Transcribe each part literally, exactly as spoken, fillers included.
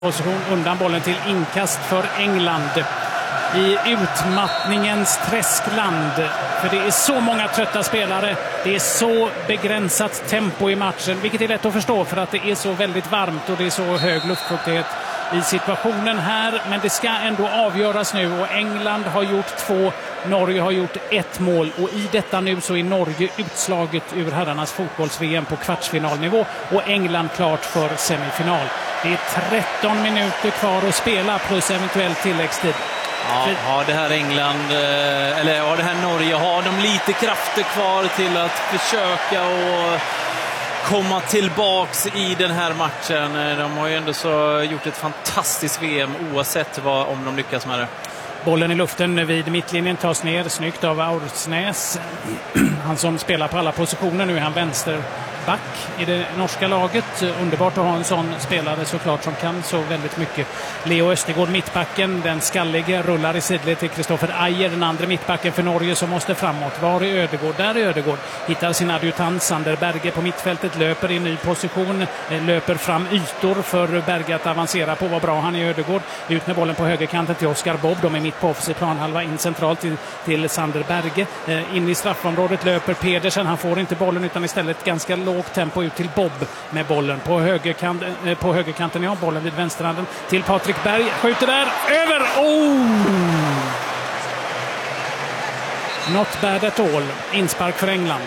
Position undan bollen till inkast för England i utmattningens träskland. För det är så många trötta spelare. Det är så begränsat tempo i matchen, vilket är lätt att förstå för att det är så väldigt varmt och det är så hög luftfuktighet i situationen här. Men det ska ändå avgöras nu och England har gjort två, Norge har gjort ett mål och i detta nu så är Norge utslaget ur herrarnas fotbolls-V M på kvartsfinalnivå och England klart för semifinal. Det är tretton minuter kvar att spela plus eventuell tilläggstid. Ja, har det här England, eller har det här Norge, har de lite krafter kvar till att försöka och komma tillbaks i den här matchen. De har ju ändå så gjort ett fantastiskt V M oavsett vad, om de lyckas med det. Bollen i luften vid mittlinjen tas ner snyggt av Aursnes. Han som spelar på alla positioner nu är han vänsterback i det norska laget. Underbart att ha en sån spelare såklart som kan så väldigt mycket. Leo Østigård mittbacken, den skallige, rullar i sidled till Kristoffer Ajer, den andra mittbacken för Norge som måste framåt. Var är Ødegaard? Där är Ødegaard. Hittar sin adjutant Sander Berge på mittfältet, löper i ny position, löper fram ytor för Berge att avancera på. Vad bra han är, Ødegaard. Ut med bollen på högerkanten till Oscar Bob. De är mitt på offensiv planhalva, in centralt till, till Sander Berge. Eh, in i straffområdet löper Pedersen. Han får inte bollen utan istället ganska lågt tempo ut till Bob med bollen. På, högerkant, eh, på högerkanten ja, bollen vid vänsterhanden till Patrik Berg. Skjuter där, över! Oh! Not bad at all. Inspark för England.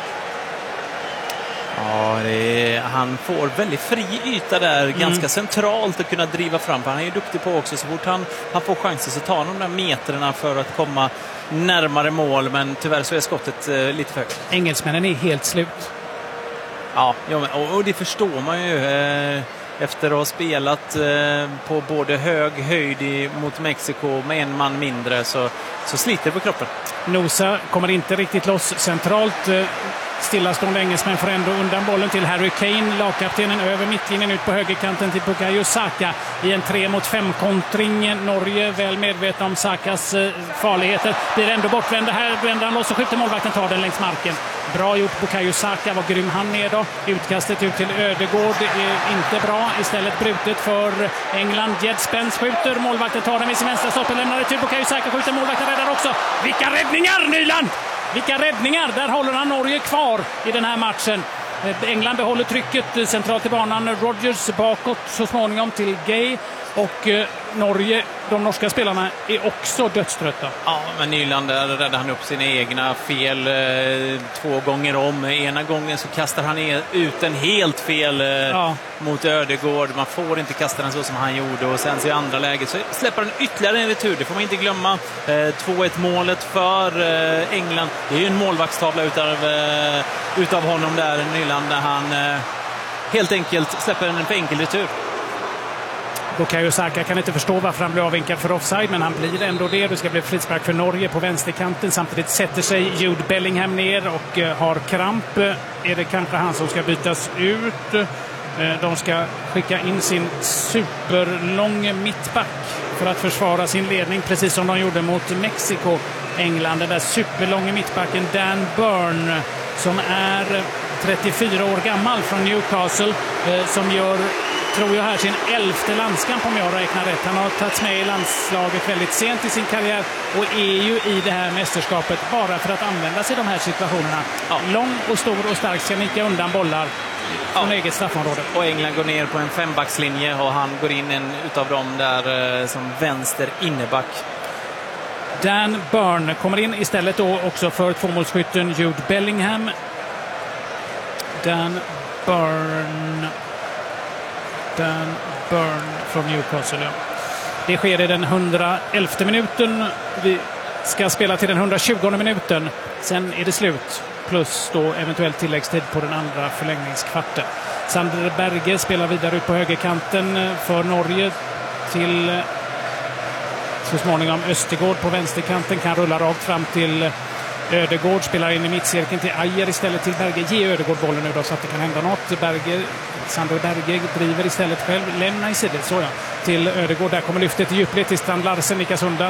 Ja, det är, han får väldigt fri yta där, mm. ganska centralt att kunna driva fram. Han är ju duktig på också, så fort han, han får chansen så tar han de där metrarna för att komma närmare mål, men tyvärr så är skottet eh, lite för högt. Engelsmännen är helt slut. Ja, och, och det förstår man ju eh, efter att ha spelat eh, på både hög höjd i, mot Mexiko med en man mindre så, så sliter det på kroppen. Nosa kommer inte riktigt loss centralt. Eh, Stillastående engelsmän får ändå undan bollen till Harry Kane, lagkaptenen över mittlinjen ut på högerkanten till Bukayo Saka i en tre mot fem kontring. Norge väl medveten om Sakas eh, farligheter. Blir ändå bortvända här, vänder han loss och skjuter målvakten, tar den längs marken. Bra gjort Bukayo Saka, var grym han är då. Utkastet ut till Ødegaard är inte bra, istället brutet för England. Jed Spence skjuter, målvakten tar den vid sin vänstra stoppen, lämnar det till Bukayo Saka, skjuter, målvakten räddar också. Vilka räddningar, Nyland! Vilka räddningar! Där håller han Norge kvar i den här matchen. England behåller trycket centralt i banan. Rodgers bakåt så småningom till Gay. Och eh, Norge, de norska spelarna är också dödströtta. Ja, men Nyland där räddar han upp sina egna fel eh, två gånger om. Ena gången så kastar han ut en helt fel eh, ja. mot Ødegaard. Man får inte kasta den så som han gjorde. Och sen så i andra läget så släpper han ytterligare en retur. Det får man inte glömma. Eh, två ett målet för eh, England. Det är ju en målvaktstavla utav, eh, utav honom där, Nyland, när han eh, helt enkelt släpper en för enkel retur. Bukayo Saka kan inte förstå varför han blir avvinkad för offside, men han blir ändå det. Det ska bli frispark för Norge på vänsterkanten. Samtidigt sätter sig Jude Bellingham ner och uh, har kramp. Är det kanske han som ska bytas ut? Uh, de ska skicka in sin superlång mittback för att försvara sin ledning, precis som de gjorde mot Mexiko. England, den där superlånga mittbacken Dan Burn som är trettiofyra år gammal från Newcastle, uh, som gör, tror jag här, sin elfte landskamp om jag räknar rätt. Han har tagit med i landslaget väldigt sent i sin karriär och är ju i det här mästerskapet bara för att använda sig i de här situationerna. Ja. Lång och stor och stark, ska nicka undan bollar från ja. eget straffområde. Och England går ner på en fembackslinje och han går in en utav dem där eh, som vänster inneback. Dan Burn kommer in istället då också för tvåmålsskytten Jude Bellingham. Dan Burn... Dan Burn från Newcastle. Ja. Det sker i den hundraelfte minuten. Vi ska spela till den hundratjugonde minuten. Sen är det slut. Plus då eventuellt tilläggstid på den andra förlängningskvarten. Sander Berge spelar vidare ut på högerkanten för Norge till så småningom Østigård på vänsterkanten. Kan rulla rakt fram till Ødegaard, spelar in i mittcirkeln till Ajer istället till Berge. Ge Ødegaard bollen nu då så att det kan hända något. Berge, Sander Berge driver istället själv. Lämna i sidan, så ja. Till Ødegaard, där kommer lyftet i djupled till Strand Larsen, nickas undan.